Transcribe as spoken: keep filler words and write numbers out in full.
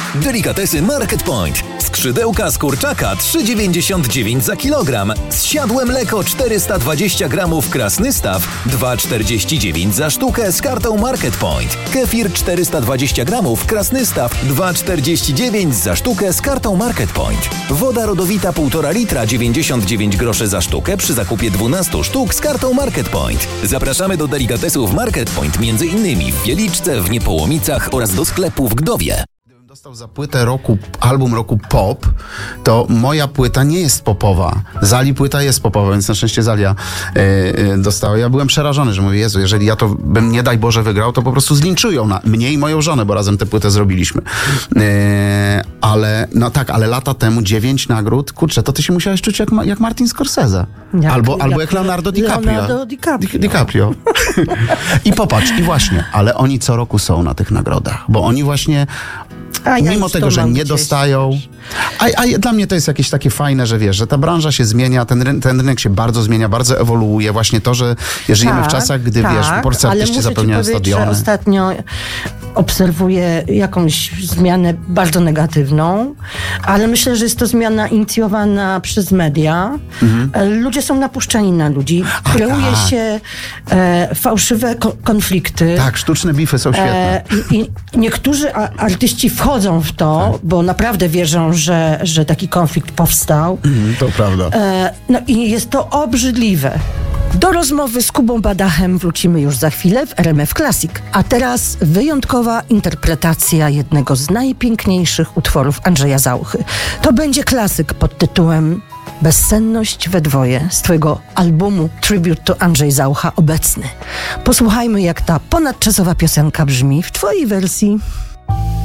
Delikatesy Market Point. Skrzydełka z kurczaka trzy dziewięćdziesiąt dziewięć za kilogram. Zsiadłe mleko czterysta dwadzieścia gramów Krasnystaw dwa czterdzieści dziewięć za sztukę z kartą Market Point. Kefir czterysta dwadzieścia gramów Krasnystaw dwa czterdzieści dziewięć za sztukę z kartą Market Point. Woda rodowita półtora litra dziewięćdziesiąt dziewięć groszy za sztukę przy zakupie dwunastu sztuk z kartą Market Point. Zapraszamy do delikatesów Market Point między innymi w Wieliczce, w Niepołomicach oraz do sklepu w Gdowie. Gdybym dostał za płytę roku, album roku pop, to moja płyta nie jest popowa. Zali płyta jest popowa, więc na szczęście Zalia yy, yy, dostała. Ja byłem przerażony, że mówię, Jezu, jeżeli ja to bym nie daj Boże wygrał, to po prostu zlinczują na mnie i moją żonę, bo razem tę płytę zrobiliśmy. Yy, ale, no tak, ale lata temu dziewięć nagród, kurczę, to ty się musiałeś czuć jak, jak Martin Scorsese. Jak, albo, jak, albo jak Leonardo DiCaprio. Leonardo DiCaprio. Di, DiCaprio. I popatrz, i właśnie, ale oni co roku są na tych nagrodach, bo oni właśnie A ja mimo tego, że nie dostają. A, a dla mnie to jest jakieś takie fajne, że wiesz, że ta branża się zmienia, ten, ryn, ten rynek się bardzo zmienia, bardzo ewoluuje. Właśnie to, że żyjemy tak, w czasach, gdy tak, wiesz, polscy artyści zapełniają stadiony. Że ostatnio obserwuję jakąś zmianę bardzo negatywną, ale myślę, że jest to zmiana inicjowana przez media. Mhm. Ludzie są napuszczani na ludzi. A, kreuje tak. się e, fałszywe ko- konflikty. Tak, sztuczne bify są świetne. E, i, I niektórzy a, artyści wchodzą w to, tak. bo naprawdę wierzą, że, że taki konflikt powstał. Mhm, to prawda. E, no i jest to obrzydliwe. Do rozmowy z Kubą Badachem wrócimy już za chwilę w R M F Classic. A teraz wyjątkowa interpretacja jednego z najpiękniejszych utworów Andrzeja Zauchy. To będzie klasyk pod tytułem Bezsenność we dwoje z twojego albumu Tribute to Andrzej Zaucha Obecny. Posłuchajmy, jak ta ponadczasowa piosenka brzmi w twojej wersji.